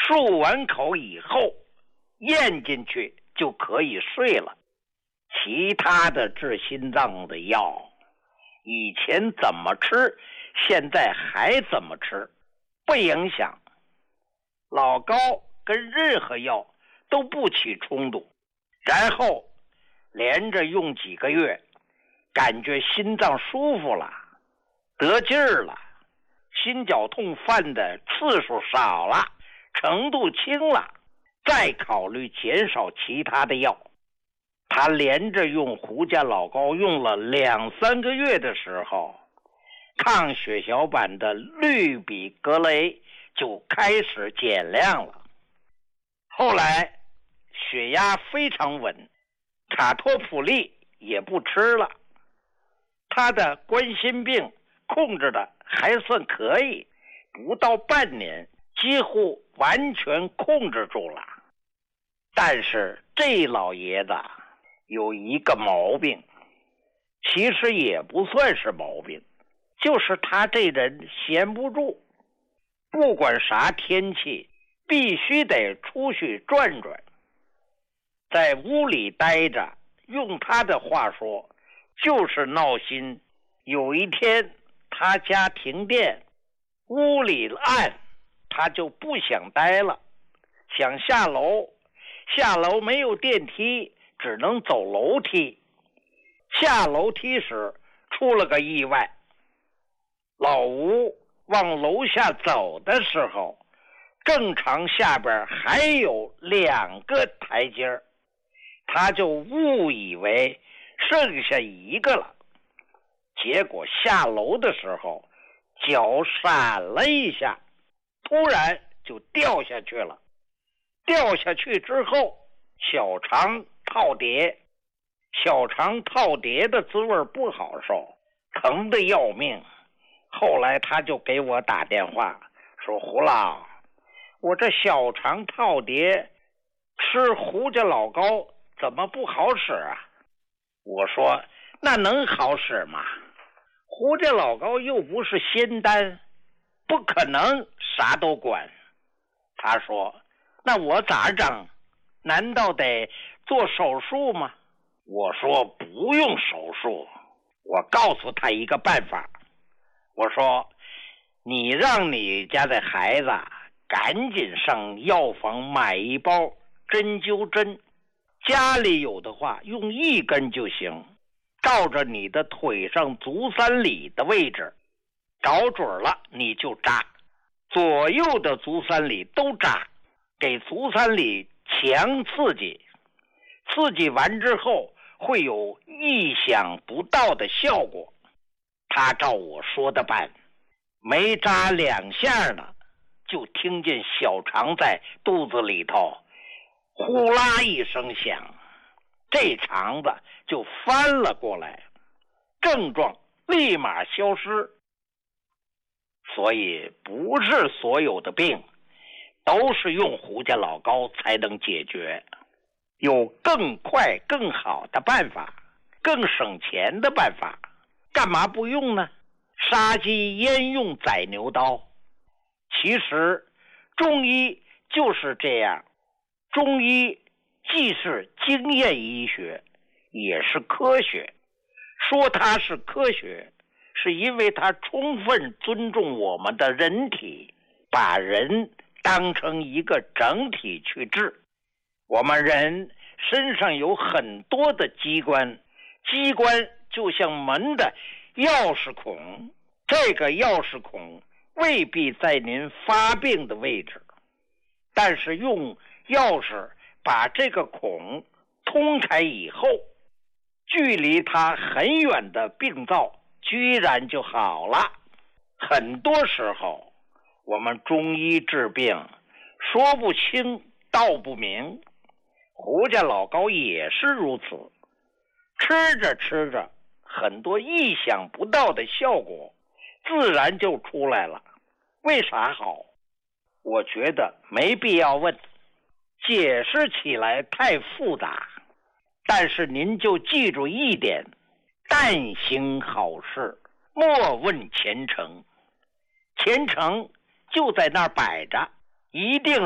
漱完口以后咽进去就可以睡了。其他的治心脏的药，以前怎么吃，现在还怎么吃，不影响。老高跟任何药都不起冲突，然后连着用几个月，感觉心脏舒服了，得劲儿了，心绞痛犯的次数少了，程度轻了，再考虑减少其他的药。他连着用胡家老高用了2-3个月的时候，抗血小板的氯吡格雷就开始减量了。后来血压非常稳，卡托普利也不吃了。他的冠心病控制的还算可以，不到半年几乎完全控制住了。但是这老爷子有一个毛病，其实也不算是毛病，就是他这人闲不住，不管啥天气必须得出去转转。在屋里待着，用他的话说就是闹心。有一天他家停电，屋里暗，他就不想待了，想下楼，下楼没有电梯，只能走楼梯。下楼梯时出了个意外，老吴往楼下走的时候，正常下边还有2个台阶，他就误以为剩下1个了。结果下楼的时候脚闪了一下，突然就掉下去了。掉下去之后小肠套叠，小肠套叠的滋味不好受，疼得要命。后来他就给我打电话说，胡老，我这小肠套叠吃胡家老高怎么不好使啊？我说那能好使吗？胡家老高又不是仙丹，不可能啥都管。他说那我咋整？难道得做手术吗？我说不用手术，我告诉他一个办法。我说你让你家的孩子赶紧上药房买一包针灸针，家里有的话用1根就行，照着你的腿上足三里的位置找准了你就扎，左右的足三里都扎，给足三里强刺激，刺激完之后会有意想不到的效果。他照我说的办，没扎2下呢，就听见小肠在肚子里头呼啦一声响，这肠子就翻了过来，症状立马消失。所以不是所有的病都是用胡家老高才能解决，有更快更好的办法，更省钱的办法，干嘛不用呢？杀鸡焉用宰牛刀？其实中医就是这样，中医既是经验医学，也是科学。说它是科学，是因为它充分尊重我们的人体，把人当成一个整体去治。我们人身上有很多的机关，机关就像门的钥匙孔，这个钥匙孔未必在您发病的位置，但是用钥匙把这个孔通开以后，距离它很远的病灶居然就好了。很多时候我们中医治病说不清道不明，胡家老高也是如此，吃着吃着很多意想不到的效果自然就出来了。为啥好？我觉得没必要问，解释起来太复杂。但是您就记住一点，但行好事，莫问前程。前程就在那儿摆着，一定